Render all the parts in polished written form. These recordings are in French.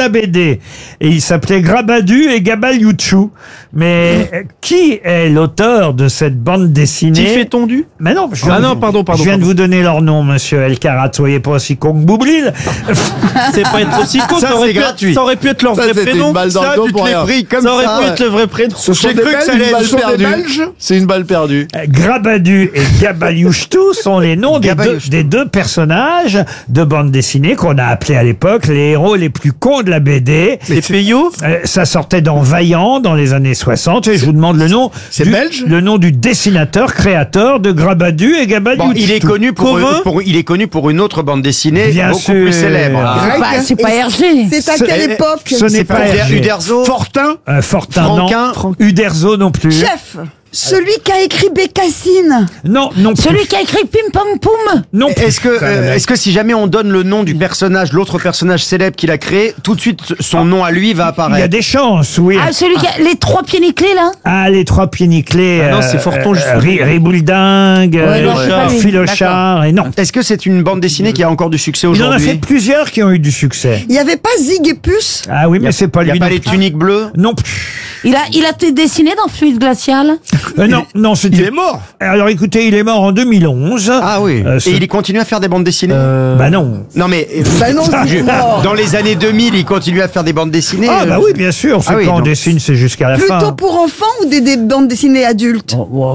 la BD. Et il s'appelait Grabadu et Gabaliouchou. Mais qui est l'auteur de cette bande dessinée? Tiffé Tondu? Mais non, pardon. Je viens de vous donner leur nom, monsieur El Karat. Soyez pas aussi con que Boublil. C'est pas être aussi con, ça aurait pu être leur vrai prénom. Une balle dans le dos pour rien. Ça aurait pu être le vrai prénom. J'ai cru que ça allait être perdu. C'est une balle perdue. Grabadu et Gabaliouchtou sont les noms des deux personnages de bande dessinée qu'on a appelés à l'époque les héros les plus cons de la BD. Les Payot? Ça sortait dans Vaillant dans les années 60 et je vous demande le nom. C'est belge? Le nom du dessinateur, créateur de Grabadu et Gabaliouchtou. Bon, il est connu pour une autre bande dessinée Bien beaucoup sûr. plus célèbre. C'est pas Hergé. C'est à quelle époque? Ce n'est pas Hergé. Uderzo? Fortin? Fortin, Franquin? non. Uderzo non plus. Chef, celui qui a écrit Bécassine. Non plus. Celui qui a écrit Pim Pam Poum. Non. Est-ce que si jamais on donne le nom du personnage, l'autre personnage célèbre qu'il a créé, tout de suite son nom à lui va Il y a apparaître? des chances, oui. Ah, celui qui a les 3 pieds nickelés, là. Ah, les 3 pieds nickelés. Ah non, c'est Forton, justement. Ribouledingue, Ouais, non, c'est pas lui. Philochard, et non. Est-ce que c'est une bande dessinée qui a encore du succès Il en a fait aujourd'hui? plusieurs qui ont eu du succès. Il n'y avait pas Zig et Puce? Ah oui, mais c'est pas Il n'y lui. a pas non les plus. tuniques bleues? Non plus. Il a été dessiné dans Fluide Glacial. Non, c'était... Il est mort. Alors écoutez, il est mort en 2011. Ah oui. ce- Et il continue à faire des bandes dessinées? Bah non. Non mais Bah non, c'est mort. dans les années 2000, il continue à faire des bandes dessinées. Ah bah oui, bien sûr. C'est Ah oui, quand on donc- dessine, c'est jusqu'à la fin. Plutôt pour enfants ou des bandes dessinées adultes?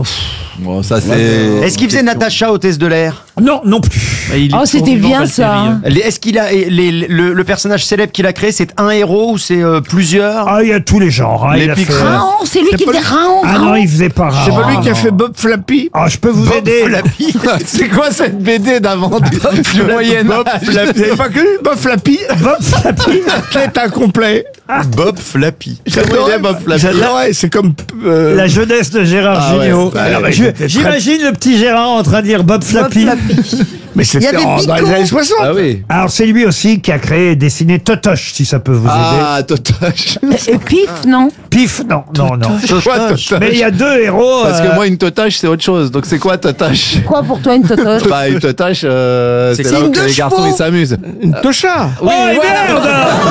Bon, ça c'est. Est-ce qu'il faisait Natacha, hôtesse de l'air? Non plus. Oh, c'était bien ça. Est-ce qu'il a le personnage célèbre qu'il a créé, c'est un héros ou c'est plusieurs? Ah, il y a tous les genres. Hein. Les Il a fait- Picsou. Raon, c'est lui qui faisait Raon. Ah non, il faisait pas C'est rare. pas lui qui a fait Bob Flappy? Ah, je peux vous aider. C'est quoi cette BD d'avant du Moyen Âge? C'est pas que lui, Bob Flappy? Bob Flappy. Athlète incomplet. Bob Flappy. J'adorais Bob Flappy. J'adorais, c'est comme. La jeunesse de Gérard Ah ouais, Jugnot. ça, Alors, ouais, c'était j'imagine le petit Gérard en train de dire Bob Flappy. Mais c'était Il y avait dans les Pico. années 60. Ah oui. Alors, c'est lui aussi qui a créé et dessiné Totoche, si ça peut vous aider. Ah, Totoche. Et Pif, non. Pif, non. C'est quoi Totoche? Mais il y a deux héros. Parce que moi, une Totoche, c'est autre chose. Donc, c'est quoi Totoche? Quoi pour toi une totoche? Bah, une Totoche, c'est là une où deux les garçons, chevaux. ils s'amusent. Une tocha. Oh, et merde.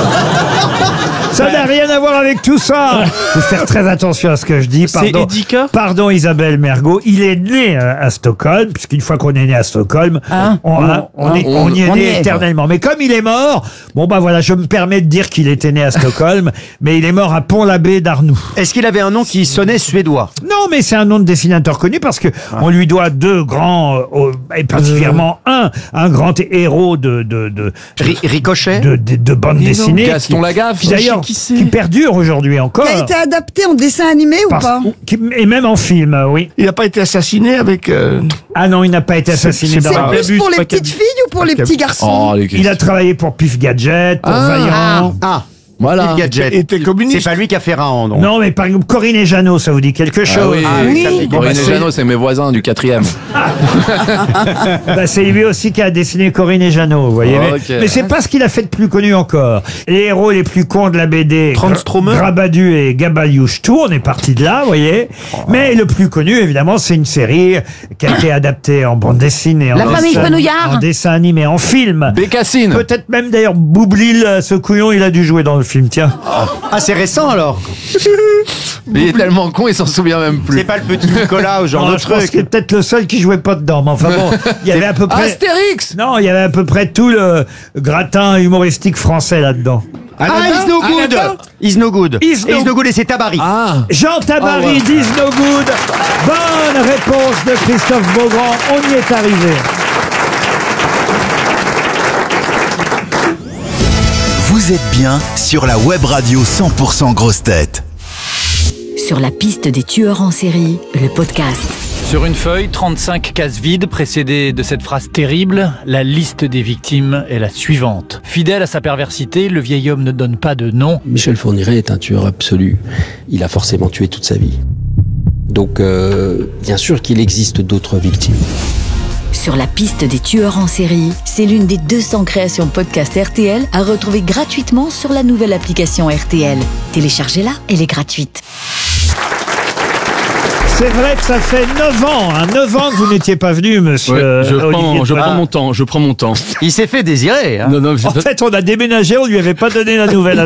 Ça n'a rien à voir avec tout ça. Faut faire très attention à ce que je dis. C'est Pardon. Edika? Pardon Isabelle Mergo. Il est né à Stockholm, puisqu'une fois qu'on est né à Stockholm, on y est né éternellement. Mais comme il est mort, bon bah voilà, je me permets de dire qu'il était né à Stockholm, mais il est mort à Pont-l'Abbé d'Arnoux. Est-ce qu'il avait un nom qui sonnait suédois? Non, mais c'est un nom de dessinateur connu parce que on lui doit deux grands, et particulièrement un grand héros de Ricochet? de bande dessinée. Gaston Lagaffe. Qui d'ailleurs, qui perdure aujourd'hui encore. Qui a été adapté en dessin animé ou pas? Et même en film, oui. Il n'a pas été assassiné avec. Ah non, il n'a pas été assassiné dans C'est la... plus pour les petites filles ou pour les petits garçons? Oh, les Il a travaillé pour Pif Gadget, pour Vaillant. Ah, Voilà. Steve Gadget. Il était C'est communiste. pas lui qui a fait Raon, donc. Non, mais par exemple, Corinne et Jeannot, ça vous dit quelque chose? Ah oui, ça me dit Corinne quelque et chose. Jeannot, c'est mes voisins du 4e. Bah, c'est lui aussi qui a dessiné Corinne et Jeannot, vous voyez. Oh, mais ok. mais c'est pas ce qu'il a fait de plus connu encore. Les héros les plus cons de la BD, Transtromer. Grabadu et Gabaliouchtou, on est parti de là, vous voyez. Mais le plus connu, évidemment, c'est une série qui a été adaptée en bande dessinée, La famille Fenouillard. en dessin animé, en film. Bécassine. Peut-être même d'ailleurs Boublil, ce couillon, il a dû jouer dans le film, tiens. Ah, c'est récent alors. Mais il est tellement con, il s'en souvient même plus. C'est pas le petit Nicolas ou genre Non, de je pense truc. qu'il est peut-être le seul qui jouait pas dedans. Mais enfin bon, il y avait à peu près. Astérix. Non, il y avait à peu près tout le gratin humoristique français là-dedans. Ah, Is No Good. Is No Good. Is No- Is No Good et c'est Tabary. Ah. Jean Tabary, Is No Good. Bonne réponse de Christophe Beaugrand. On y est arrivé. Vous êtes bien sur la web radio 100% grosses têtes. Sur la piste des tueurs en série, le podcast. Sur une feuille, 35 cases vides précédées de cette phrase terrible, la liste des victimes est la suivante. Fidèle à sa perversité, le vieil homme ne donne pas de nom. Michel Fourniret est un tueur absolu. Il a forcément tué toute sa vie. Donc, bien sûr qu'il existe d'autres victimes. Sur la piste des tueurs en série, c'est l'une des 200 créations podcast RTL à retrouver gratuitement sur la nouvelle application RTL. Téléchargez-la, elle est gratuite. C'est vrai que ça fait 9 ans, 9 ans que vous n'étiez pas venu, monsieur. Je Olivier prends Pollard. mon temps. Il s'est fait désirer. Hein. Non, En fait, on a déménagé, on lui avait pas donné la nouvelle